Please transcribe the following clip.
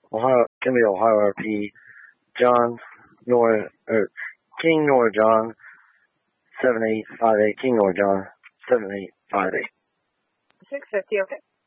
Ohio, Kimby, Ohio RP, John, Nora, or King Nora John, 7858, King Nora John, 7858. 650, okay.